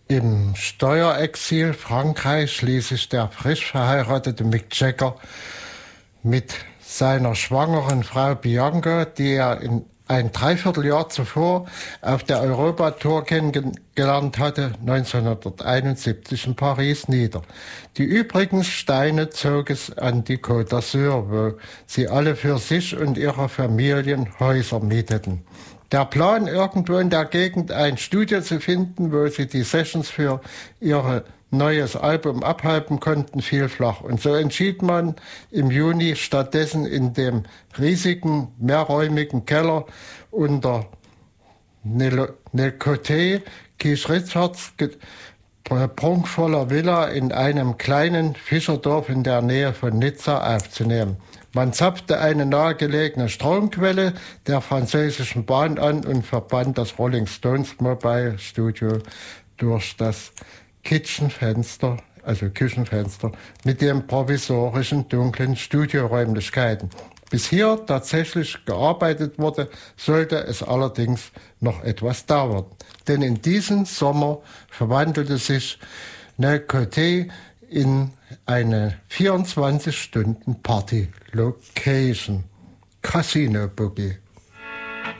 Im Steuerexil Frankreich ließ sich der frisch verheiratete Mick Jagger mit seiner schwangeren Frau Bianca, die er in ein Dreivierteljahr zuvor auf der Europatour kennengelernt hatte, 1971 in Paris nieder. Die übrigen Steine zog es an die Côte d'Azur, wo sie alle für sich und ihre Familien Häuser mieteten. Der Plan, irgendwo in der Gegend ein Studio zu finden, wo sie die Sessions für ihre neues Album abhalten konnten, fiel flach. Und so entschied man im Juni stattdessen in dem riesigen, mehrräumigen Keller unter Nel-Côté, Keith Richards prunkvoller Villa in einem kleinen Fischerdorf in der Nähe von Nizza aufzunehmen. Man zapfte eine nahegelegene Stromquelle der französischen Bahn an und verband das Rolling Stones Mobile Studio durch das Küchenfenster mit den provisorischen dunklen Studioräumlichkeiten. Bis hier tatsächlich gearbeitet wurde, sollte es allerdings noch etwas dauern. Denn in diesem Sommer verwandelte sich Nel-Côté in eine 24-Stunden-Party-Location. Casino Boogie.